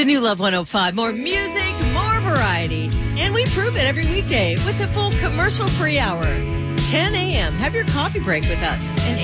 New Love 105. More music, more variety. And we prove it every weekday with a full commercial-free hour. 10 a.m. Have your coffee break with us. And